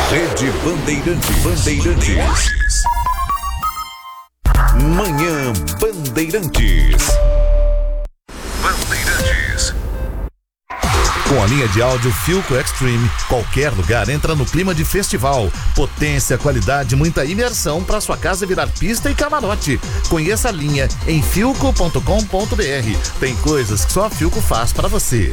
Rede Bandeirantes. Manhã Bandeirantes. Com a linha de áudio Philco Extreme, qualquer lugar entra no clima de festival. Potência, qualidade, muita imersão para sua casa virar pista e camarote. Conheça a linha em philco.com.br. Tem coisas que só a Philco faz para você.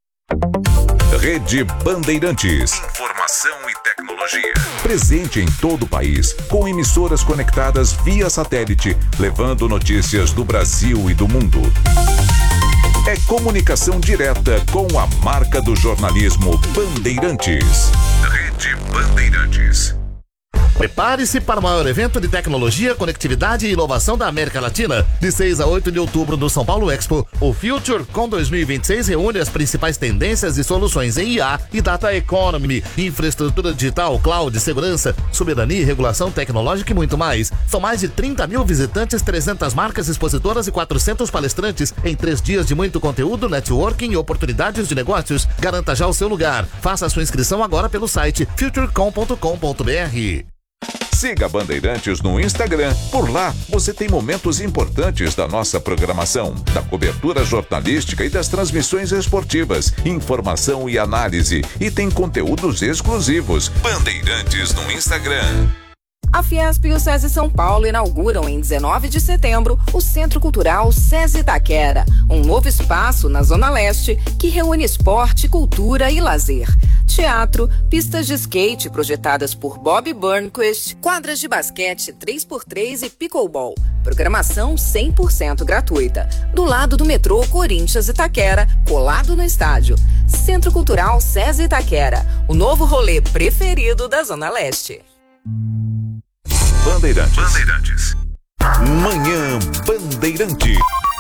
Rede Bandeirantes. Informação e tecnologia. Presente em todo o país, com emissoras conectadas via satélite, levando notícias do Brasil e do mundo. É comunicação direta com a marca do jornalismo Bandeirantes. Rede Bandeirantes. Prepare-se para o maior evento de tecnologia, conectividade e inovação da América Latina. De 6 a 8 de outubro no São Paulo Expo, o FutureCon 2026 reúne as principais tendências e soluções em IA e Data Economy, infraestrutura digital, cloud, segurança, soberania e regulação tecnológica e muito mais. São mais de 30 mil visitantes, 300 marcas expositoras e 400 palestrantes em 3 dias de muito conteúdo, networking e oportunidades de negócios. Garanta já o seu lugar. Faça a sua inscrição agora pelo site futurecon.com.br. Siga Bandeirantes no Instagram. Por lá, você tem momentos importantes da nossa programação, da cobertura jornalística e das transmissões esportivas, informação e análise. E tem conteúdos exclusivos. Bandeirantes no Instagram. A Fiesp e o SESI São Paulo inauguram em 19 de setembro o Centro Cultural SESI Itaquera, um novo espaço na Zona Leste que reúne esporte, cultura e lazer. Teatro, pistas de skate projetadas por Bob Burnquist, quadras de basquete 3x3 e pickleball. Programação 100% gratuita. Do lado do metrô Corinthians Itaquera, colado no estádio. Centro Cultural SESI Itaquera, o novo rolê preferido da Zona Leste. Bandeirantes. Manhã Bandeirante.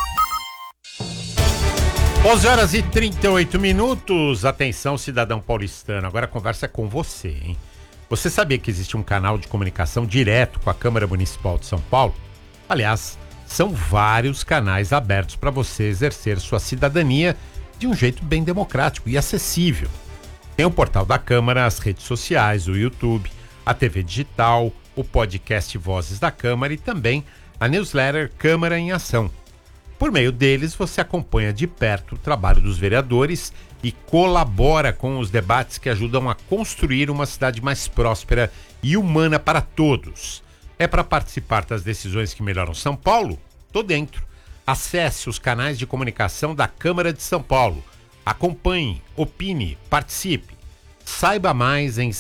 11h38. Atenção, cidadão paulistano. Agora a conversa é com você, hein? Você sabia que existe um canal de comunicação direto com a Câmara Municipal de São Paulo? Aliás, são vários canais abertos para você exercer sua cidadania de um jeito bem democrático e acessível. Tem o portal da Câmara, as redes sociais, o YouTube, a TV digital, o podcast Vozes da Câmara e também a newsletter Câmara em Ação. Por meio deles, você acompanha de perto o trabalho dos vereadores e colabora com os debates que ajudam a construir uma cidade mais próspera e humana para todos. É para participar das decisões que melhoram São Paulo? Tô dentro. Acesse os canais de comunicação da Câmara de São Paulo. Acompanhe, opine, participe. Saiba mais em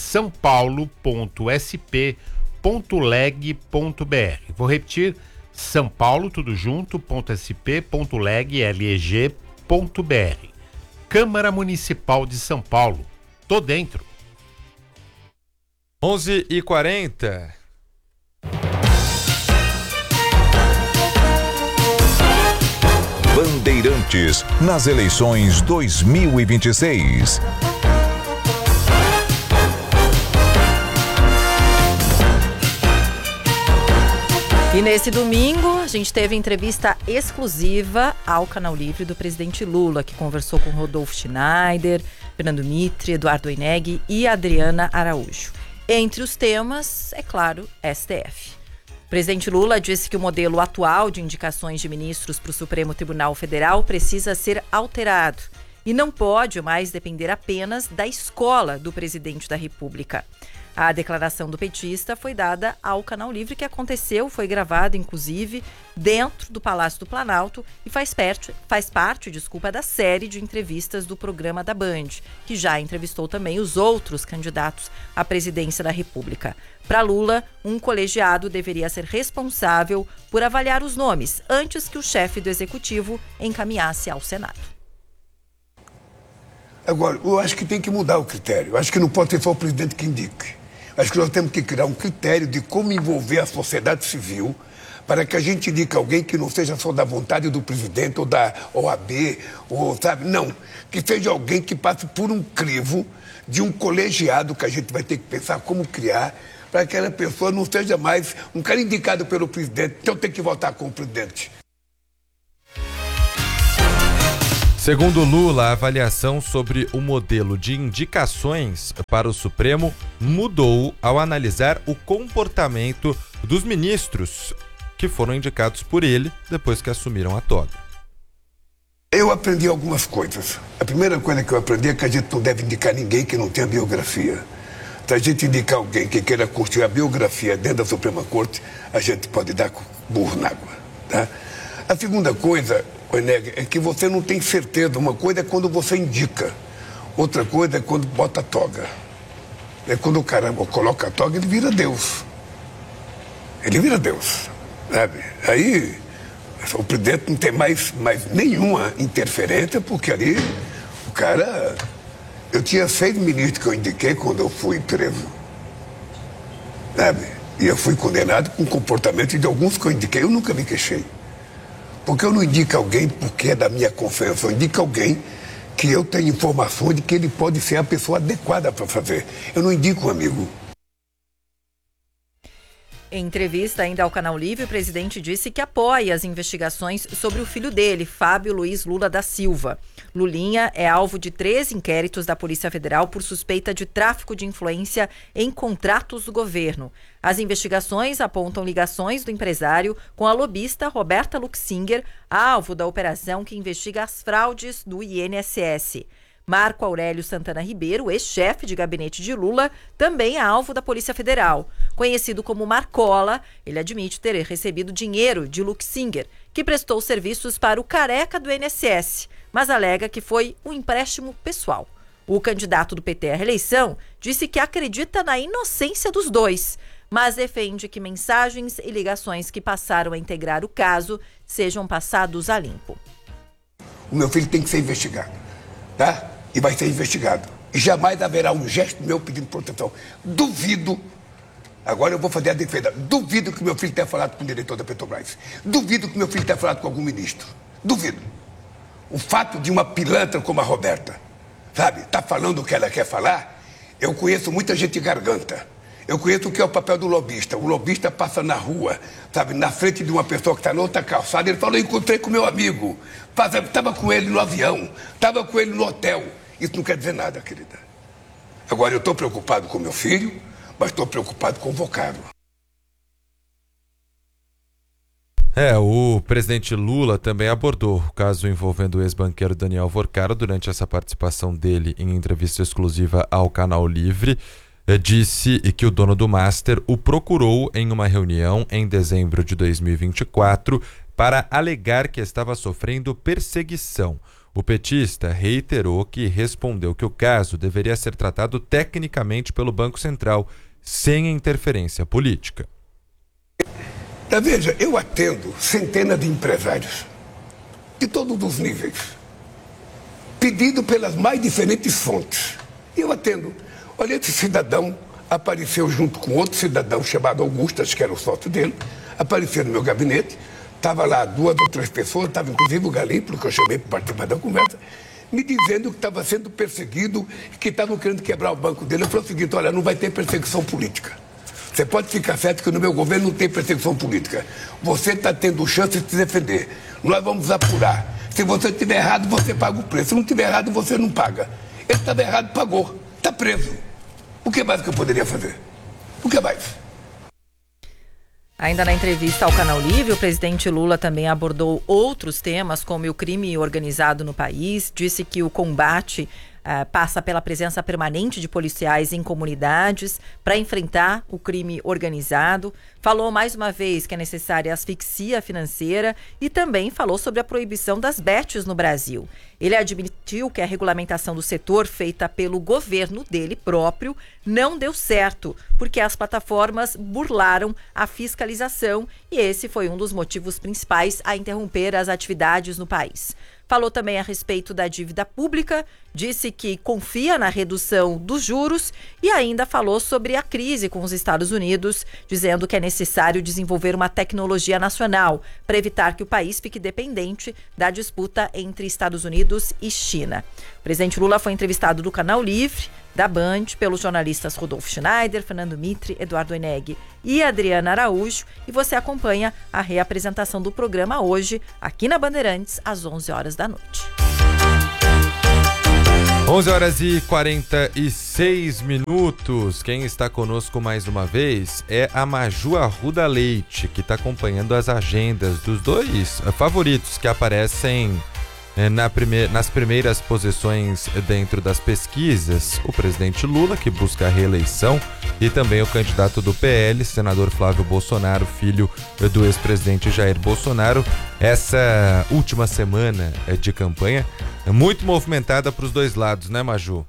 saopaulo.sp.leg.br. Vou repetir, São Paulo, tudo junto, .sp.leg.br. Câmara Municipal de São Paulo. Tô dentro. 11h40. Bandeirantes nas eleições 2026. E nesse domingo, a gente teve entrevista exclusiva ao Canal Livre do presidente Lula, que conversou com Rodolfo Schneider, Fernando Mitre, Eduardo Oineg e Adriana Araújo. Entre os temas, é claro, STF. O presidente Lula disse que o modelo atual de indicações de ministros para o Supremo Tribunal Federal precisa ser alterado e não pode mais depender apenas da escola do presidente da República. A declaração do petista foi dada ao Canal Livre, que foi gravado, inclusive, dentro do Palácio do Planalto e faz parte da série de entrevistas do programa da Band, que já entrevistou também os outros candidatos à presidência da República. Para Lula, um colegiado deveria ser responsável por avaliar os nomes antes que o chefe do Executivo encaminhasse ao Senado. Agora, eu acho que tem que mudar o critério. Eu acho que não pode ser só o presidente que indique. Acho que nós temos que criar um critério de como envolver a sociedade civil para que a gente indique alguém que não seja só da vontade do presidente ou da OAB, ou, sabe? Não, que seja alguém que passe por um crivo de um colegiado que a gente vai ter que pensar como criar para que aquela pessoa não seja mais um cara indicado pelo presidente, então tem que votar com o presidente. Segundo Lula, a avaliação sobre o modelo de indicações para o Supremo mudou ao analisar o comportamento dos ministros que foram indicados por ele depois que assumiram a toga. Eu aprendi algumas coisas. A primeira coisa que eu aprendi é que a gente não deve indicar ninguém que não tenha biografia. Se a gente indicar alguém que queira construir a biografia dentro da Suprema Corte, a gente pode dar burro na água. Tá? A segunda coisa, Eneg, é que você não tem certeza. Uma coisa é quando você indica, outra coisa é quando bota a toga. É quando o cara coloca a toga, ele vira Deus. Ele vira Deus, sabe? Aí o presidente não tem mais nenhuma interferência, porque ali o cara... Eu tinha 6 ministros que eu indiquei quando eu fui preso, sabe? E eu fui condenado com o comportamento de alguns que eu indiquei, eu nunca me queixei. Porque eu não indico alguém porque é da minha confiança, eu indico alguém que eu tenho informação de que ele pode ser a pessoa adequada para fazer. Eu não indico um amigo. Em entrevista ainda ao Canal Livre, o presidente disse que apoia as investigações sobre o filho dele, Fábio Luiz Lula da Silva. Lulinha é alvo de 3 inquéritos da Polícia Federal por suspeita de tráfico de influência em contratos do governo. As investigações apontam ligações do empresário com a lobista Roberta Luxinger, alvo da operação que investiga as fraudes do INSS. Marco Aurélio Santana Ribeiro, ex-chefe de gabinete de Lula, também é alvo da Polícia Federal. Conhecido como Marcola, ele admite ter recebido dinheiro de Luxinger, que prestou serviços para o careca do INSS, mas alega que foi um empréstimo pessoal. O candidato do PT à reeleição disse que acredita na inocência dos dois, mas defende que mensagens e ligações que passaram a integrar o caso sejam passados a limpo. O meu filho tem que ser investigado, tá? E vai ser investigado. E jamais haverá um gesto meu pedindo proteção. Duvido, agora eu vou fazer a defesa, duvido que meu filho tenha falado com o diretor da Petrobras. Duvido que meu filho tenha falado com algum ministro. Duvido. O fato de uma pilantra como a Roberta, sabe, tá falando o que ela quer falar, eu conheço muita gente garganta. Eu conheço o que é o papel do lobista. O lobista passa na rua, sabe, na frente de uma pessoa que está na outra calçada. Ele falou, eu encontrei com meu amigo, estava com ele no avião, estava com ele no hotel. Isso não quer dizer nada, querida. Agora, eu estou preocupado com meu filho, mas estou preocupado com o vocábulo. O presidente Lula também abordou o caso envolvendo o ex-banqueiro Daniel Vorcaro durante essa participação dele em entrevista exclusiva ao Canal Livre. Disse que o dono do Master o procurou em uma reunião em dezembro de 2024 para alegar que estava sofrendo perseguição. O petista reiterou que respondeu que o caso deveria ser tratado tecnicamente pelo Banco Central, sem interferência política. Veja, eu atendo centenas de empresários, de todos os níveis, pedido pelas mais diferentes fontes. Eu atendo. Olha, esse cidadão apareceu junto com outro cidadão chamado Augusto, acho que era o sócio dele, apareceu no meu gabinete, estava lá 2 ou 3 pessoas, estava inclusive o Galípolo, que eu chamei para participar da conversa, me dizendo que estava sendo perseguido, que estavam querendo quebrar o banco dele. Eu falei o seguinte, olha, não vai ter perseguição política. Você pode ficar certo que no meu governo não tem perseguição política. Você está tendo chance de se defender. Nós vamos apurar. Se você estiver errado, você paga o preço. Se não estiver errado, você não paga. Ele estava errado, pagou. Está preso. O que mais que eu poderia fazer? O que mais? Ainda na entrevista ao Canal Livre, o presidente Lula também abordou outros temas, como o crime organizado no país. Disse que o combate passa pela presença permanente de policiais em comunidades para enfrentar o crime organizado. Falou mais uma vez que é necessária asfixia financeira e também falou sobre a proibição das bets no Brasil. Ele admitiu que a regulamentação do setor feita pelo governo dele próprio não deu certo, porque as plataformas burlaram a fiscalização e esse foi um dos motivos principais a interromper as atividades no país. Falou também a respeito da dívida pública, disse que confia na redução dos juros e ainda falou sobre a crise com os Estados Unidos, dizendo que é necessário desenvolver uma tecnologia nacional para evitar que o país fique dependente da disputa entre Estados Unidos e China. O presidente Lula foi entrevistado do Canal Livre, da Band, pelos jornalistas Rodolfo Schneider, Fernando Mitre, Eduardo Eneg e Adriana Araújo, e você acompanha a reapresentação do programa hoje, aqui na Bandeirantes, às 11 horas da noite. 11h46. Quem está conosco mais uma vez é a Maju Arruda Leite, que está acompanhando as agendas dos dois favoritos que aparecem nas primeiras posições dentro das pesquisas. O presidente Lula, que busca a reeleição, e também o candidato do PL, senador Flávio Bolsonaro, filho do ex-presidente Jair Bolsonaro. Essa última semana de campanha é muito movimentada para os dois lados, né, Maju?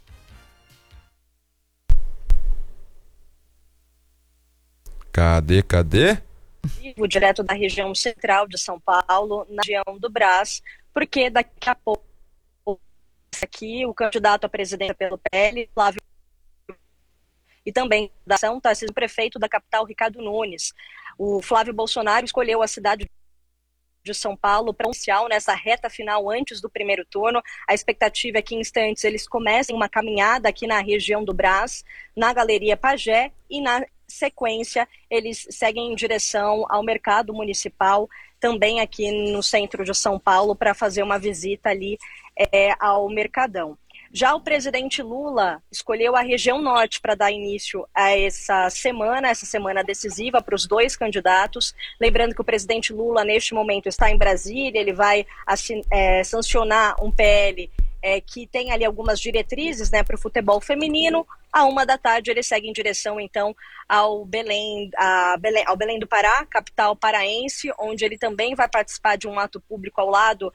Cadê? Direto da região central de São Paulo, na região do Brás, porque daqui a pouco aqui o candidato à presidência pelo PL, Flávio, e também da ação está sendo o prefeito da capital, Ricardo Nunes. O Flávio Bolsonaro escolheu a cidade de São Paulo para anunciar nessa reta final antes do primeiro turno. A expectativa é que em instantes eles comecem uma caminhada aqui na região do Brás, na Galeria Pajé, e na sequência eles seguem em direção ao mercado municipal, também aqui no centro de São Paulo, para fazer uma visita ali ao Mercadão. Já o presidente Lula escolheu a região norte para dar início a essa semana decisiva para os dois candidatos. Lembrando que o presidente Lula, neste momento, está em Brasília, ele vai sancionar um PL que tem ali algumas diretrizes, né, para o futebol feminino. À 13h ele segue em direção, então, ao Belém do Pará, capital paraense, onde ele também vai participar de um ato público ao lado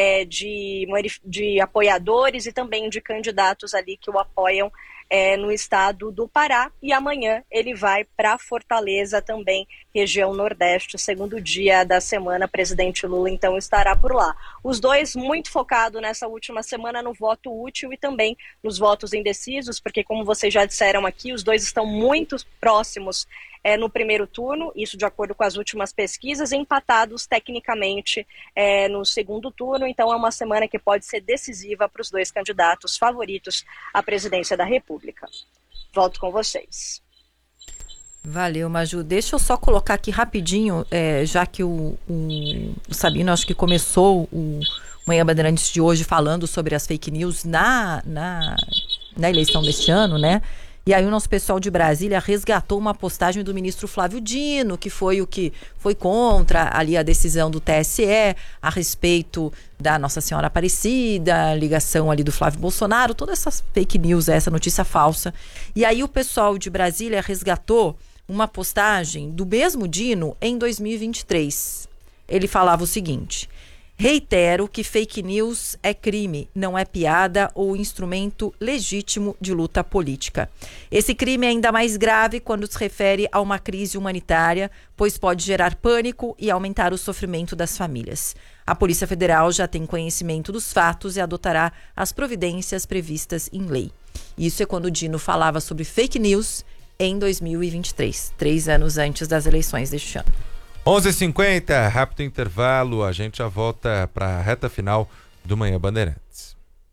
de apoiadores e também de candidatos ali que o apoiam no estado do Pará. E amanhã ele vai para Fortaleza também, região nordeste, segundo dia da semana. Presidente Lula então estará por lá. Os dois muito focados nessa última semana no voto útil e também nos votos indecisos, porque como vocês já disseram aqui, os dois estão muito próximos no primeiro turno, isso de acordo com as últimas pesquisas, empatados tecnicamente no segundo turno. Então é uma semana que pode ser decisiva para os dois candidatos favoritos à presidência da República. Volto com vocês. Valeu, Maju. Deixa eu só colocar aqui rapidinho, já que o Sabino acho que começou o Manhã Bandeirantes de hoje falando sobre as fake news na eleição deste ano, né? E aí o nosso pessoal de Brasília resgatou uma postagem do ministro Flávio Dino, que foi o que foi contra ali a decisão do TSE a respeito da Nossa Senhora Aparecida, a ligação ali do Flávio Bolsonaro, todas essas fake news, essa notícia falsa. E aí o pessoal de Brasília resgatou uma postagem do mesmo Dino em 2023. Ele falava o seguinte: reitero que fake news é crime, não é piada ou instrumento legítimo de luta política. Esse crime é ainda mais grave quando se refere a uma crise humanitária, pois pode gerar pânico e aumentar o sofrimento das famílias. A Polícia Federal já tem conhecimento dos fatos e adotará as providências previstas em lei. Isso é quando o Dino falava sobre fake news em 2023, 3 anos antes das eleições deste ano. 11h50, rápido intervalo, a gente já volta para a reta final do Manhã Bandeirantes.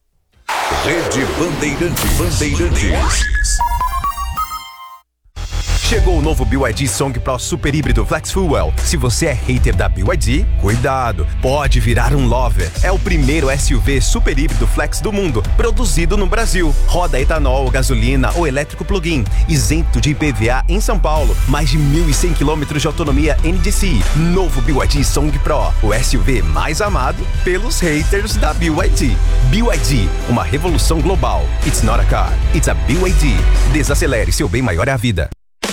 Rede Bandeirantes. Chegou o novo BYD Song Pro Super Híbrido Flex Fuel. Se você é hater da BYD, cuidado, pode virar um lover. É o primeiro SUV super híbrido flex do mundo, produzido no Brasil. Roda etanol, gasolina ou elétrico plug-in, isento de IPVA em São Paulo. Mais de 1.100 km de autonomia NDCi. Novo BYD Song Pro, o SUV mais amado pelos haters da BYD. BYD, uma revolução global. It's not a car, it's a BYD. Desacelere, seu bem maior é a vida.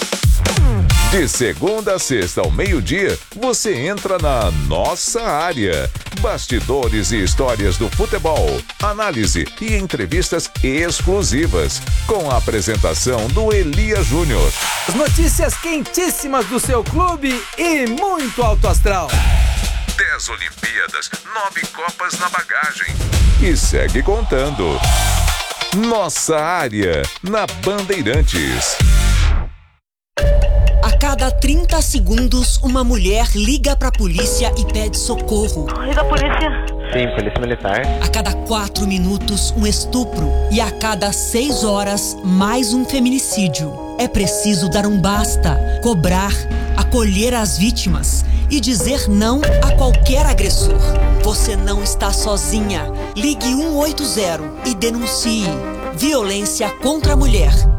De segunda a sexta ao meio-dia, você entra na Nossa Área. Bastidores e histórias do futebol, análise e entrevistas exclusivas, com a apresentação do Elia Júnior. As notícias quentíssimas do seu clube e muito alto astral. 10 Olimpíadas, 9 Copas na bagagem. E segue contando. Nossa Área, na Bandeirantes. A cada 30 segundos, uma mulher liga pra polícia e pede socorro. Liga a polícia. Sim, polícia militar. A cada 4 minutos, um estupro. E a cada 6 horas, mais um feminicídio. É preciso dar um basta, cobrar, acolher as vítimas e dizer não a qualquer agressor. Você não está sozinha. Ligue 180 e denuncie violência contra a mulher.